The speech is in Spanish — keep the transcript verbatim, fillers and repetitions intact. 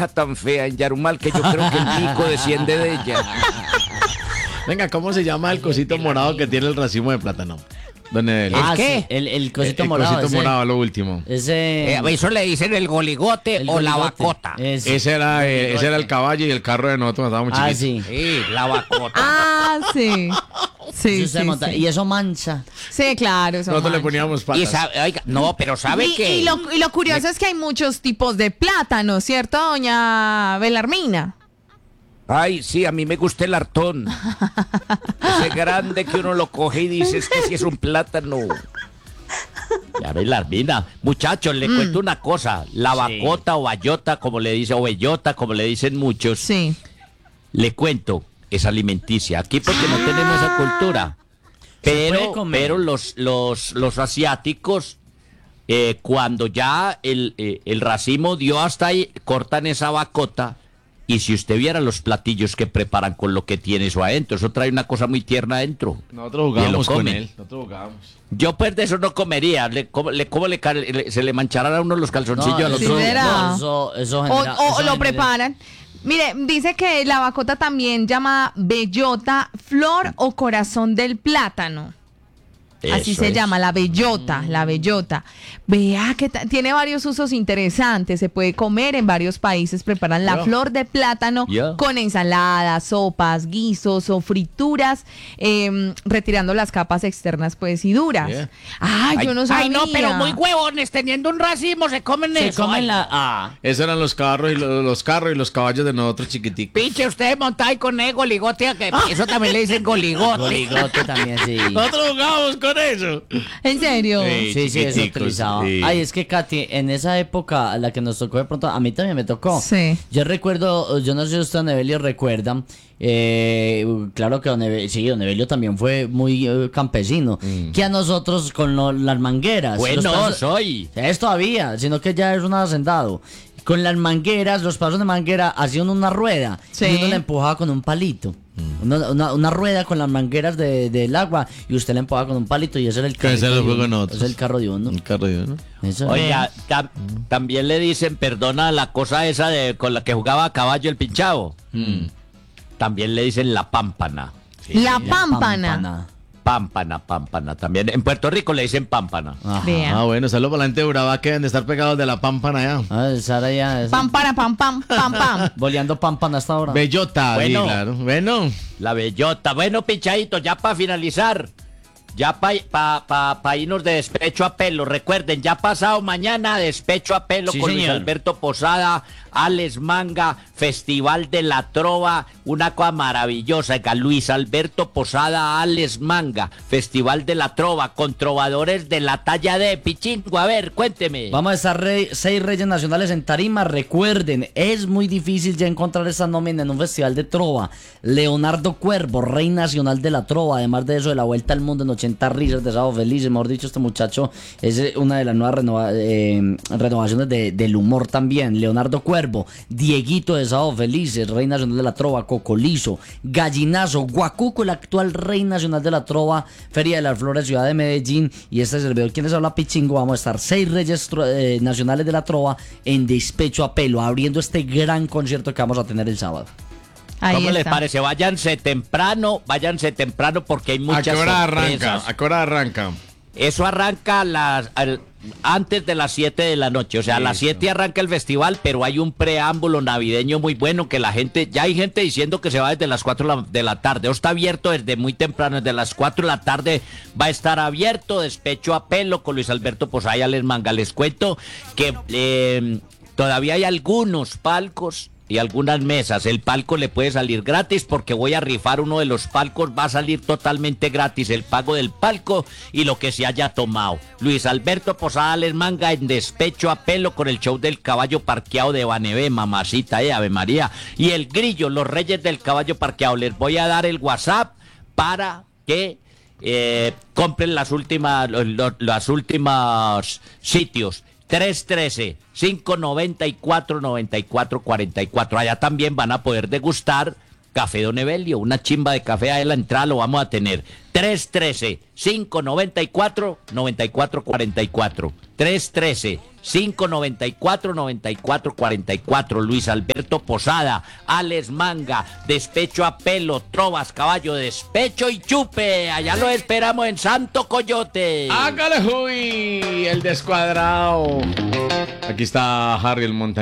vieja tan fea en Yarumal que yo creo que el mico desciende de ella. Venga, ¿cómo se llama el cosito morado que tiene el racimo de plátano? Don Evelio. Ah, ¿El qué? sí, el, el cosito el morado. cosito ese, morado, lo último. Ese, Eh, eso le dicen el goligote el o la goligote. bacota. Ese. Ese era, eh, ese era el caballo y el carro de nosotros cuando estábamos Ah, chiquitos. sí. Sí, la bacota. Ah, sí. Sí, Eso se sí, monta- sí. Y eso mancha. Sí, claro. Eso Nosotros le mancha. poníamos Y patas. sabe- oiga, no, pero ¿sabe Y, qué? y lo, y lo curioso es que hay muchos tipos de plátano, ¿cierto, doña Belarmina? Ay, sí, a mí me gusta el hartón. Ese grande que uno lo coge y dice, es que si es un plátano. Ya ves, Larmina. Muchachos, le cuento una cosa. La bacota o bayota, como le dice, o bellota, como le dicen muchos. Sí. Le cuento, es alimenticia. Aquí porque no tenemos esa cultura. puede Pero, comer. pero los, los, los asiáticos, eh, cuando ya el, eh, el racimo dio hasta ahí, cortan esa bacota. Y si usted viera los platillos que preparan con lo que tiene eso adentro, eso trae una cosa muy tierna adentro. Nosotros Y jugábamos lo con comen. él. Nosotros jugábamos. Yo pues de eso no comería. Le, ¿Cómo, le, cómo le, ca- le- se le mancharán a uno los calzoncillos No, al sí, otro? será. no, eso, eso O, genera- o eso lo genera- preparan. Mire, dice que la bacota también llama bellota, flor o corazón del plátano. Así Eso se es. llama, la bellota, la bellota. Vea que ta- tiene varios usos interesantes. Se puede comer en varios países. Preparan la Ya. flor de plátano Ya. con ensaladas, sopas, guisos o frituras, em, retirando las capas externas pues y duras. Ya. Ay, yo no sabía. Ay, no, pero muy huevones, teniendo un racimo, se comen Se eso. comen Ay, la... Ah. Esos eran los carros y los, los carros y los caballos de nosotros chiquiticos. Pinche, usted monta ahí con el goligote, que eso también le dicen goligote. Goligote también, sí. Nosotros jugábamos con eso. ¿En serio? Sí. Sí, sí, eso chiquiticos, utilizaba. sí. Ay, es que Katy, en esa época, a la que nos tocó de pronto, a mí también me tocó. Sí. Yo recuerdo, yo no sé si usted, don Evelio, recuerda, eh, claro que don Evelio, sí, don Evelio también fue muy eh, campesino, que a nosotros con lo- las mangueras. Bueno, los pasos- soy. Es todavía, sino que ya es un hacendado. Con las mangueras, los pasos de manguera hacían una rueda Sí. y uno la empujaba con un palito. Una, una- una rueda con las mangueras de- del agua y usted la empujaba con un palito y ese era el carro. ese lo fue con nosotros. Ese es el carro de uno. Un carro de uno. Eso. Oiga, tam- también le dicen, perdona la cosa esa de con la que jugaba a caballo el pinchado. También le dicen la pámpana. La La pámpana. Pámpana, pámpana. También en Puerto Rico le dicen pámpana. Ajá. Vea. Ah, bueno, saludos para la gente de Urabá que deben de estar pegados de la pámpana allá. Ah, Sara ya. esa- Pam, para, pam, pam, pam, pam. Boleando pámpana hasta ahora. Bellota, Bueno. sí, claro. Bueno, La bellota. Bueno, pinchadito, ya para finalizar. Ya para pa, pa, pa irnos de despecho a pelo. Recuerden, ya pasado mañana despecho a pelo Sí, con Luis señor. Alberto Posada, Alex Manga, Festival de la Trova, una cosa maravillosa. Oiga, Luis Alberto Posada, Alex Manga, Festival de la Trova, con trovadores de la talla de Pichingo. A ver, cuénteme. Vamos a estar rey- seis reyes nacionales en tarima. Recuerden, es muy difícil ya encontrar esa nómina en un festival de trova. Leonardo Cuervo, rey nacional de la trova. Además de eso, de la vuelta al mundo en ochenta risas de Sábado Felices. Mejor dicho, este muchacho es eh, una de las nuevas renova- eh, renovaciones de- del humor también. Leonardo Cuervo, Dieguito de Sábado Felices, rey nacional de la trova. Cocolizo, Gallinazo, Guacuco, el actual rey nacional de la trova. Feria de las Flores, ciudad de Medellín. Y este servidor, quien les habla, Pichingo. Vamos a estar seis reyes tro- eh, nacionales de la trova en despecho a pelo, abriendo este gran concierto que vamos a tener el sábado. Ahí ¿Cómo les está. parece? Váyanse temprano, váyanse temprano porque hay ¿a muchas qué hora arranca? sorpresas. ¿A qué hora arranca? Eso arranca a las, al- antes de las siete de la noche. O sea, a las Listo. siete arranca el festival, pero hay un preámbulo navideño muy bueno que la gente, ya hay gente diciendo que se va desde las cuatro de la, de la tarde. O está abierto desde muy temprano, desde las cuatro de la tarde va a estar abierto, despecho a pelo con Luis Alberto Posada y Alex Manga. Les cuento que eh, todavía hay algunos palcos y algunas mesas. El palco le puede salir gratis porque voy a rifar uno de los palcos, va a salir totalmente gratis el pago del palco y lo que se haya tomado. Luis Alberto Posada les Manga en despecho a pelo con el show del caballo parqueado de Banebé, mamacita, eh, Ave María. Y el Grillo, los reyes del caballo parqueado. Les voy a dar el WhatsApp para que eh, compren las últimas, los, los- las últimas sitios. tres uno tres, cinco nueve cuatro, nueve cuatro cuatro cuatro. Allá también van a poder degustar Café Don Evelio, una chimba de café, ahí en la entrada lo vamos a tener. tres uno tres, cinco nueve cuatro, nueve cuatro cuatro cuatro. tres uno tres, cinco nueve cuatro, nueve cuatro cuatro cuatro. Luis Alberto Posada, Alex Manga, Despecho a Pelo, Trovas, Caballo, Despecho y Chupe. Allá lo esperamos en Santo Coyote. ¡Hágale, Huy! El descuadrado. Aquí está Harry el montañero.